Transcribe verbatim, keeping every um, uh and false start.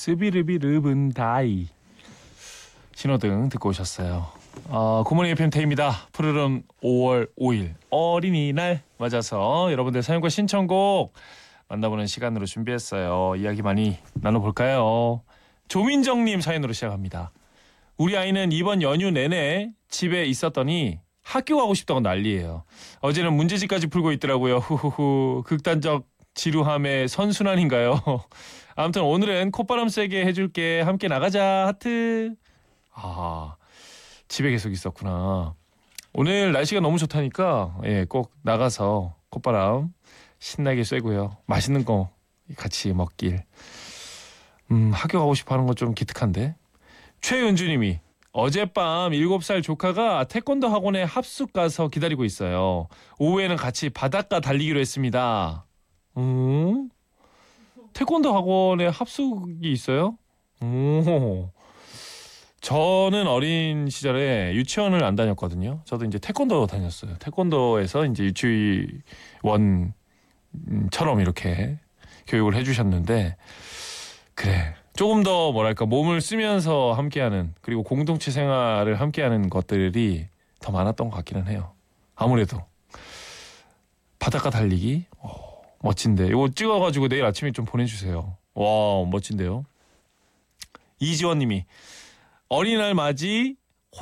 스비르비르분 다이. 신호등 듣고 오셨어요. 어, 굿모닝 에프엠 태희입니다. 푸르른 오월 오일 어린이날 맞아서 여러분들 사연과 신청곡 만나보는 시간으로 준비했어요. 이야기 많이 나눠볼까요? 조민정님 사연으로 시작합니다. 우리 아이는 이번 연휴 내내 집에 있었더니 학교 가고 싶다고 난리예요. 어제는 문제집까지 풀고 있더라고요. 후후후. 극단적 지루함의 선순환인가요? 아무튼 오늘은 콧바람 쐬게 해줄게. 함께 나가자. 하트. 아, 집에 계속 있었구나. 오늘 날씨가 너무 좋다니까 예, 꼭 나가서 콧바람 신나게 쐬고요. 맛있는 거 같이 먹길. 음, 학교 가고 싶어 하는 건 좀 기특한데. 최은주님이 어젯밤 일곱 살 조카가 태권도 학원에 합숙 가서 기다리고 있어요. 오후에는 같이 바닷가 달리기로 했습니다. 음? 태권도 학원에 합숙이 있어요? 오. 저는 어린 시절에 유치원을 안 다녔거든요. 저도 이제 태권도 다녔어요. 태권도에서 이제 유치원처럼 이렇게 교육을 해주셨는데, 그래. 조금 더 뭐랄까 몸을 쓰면서 함께하는, 그리고 공동체 생활을 함께하는 것들이 더 많았던 것 같기는 해요. 아무래도 바닷가 달리기 오, 멋진데 이거 찍어가지고 내일 아침에 좀 보내주세요. 와 멋진데요. 이지원님이 어린이날 맞이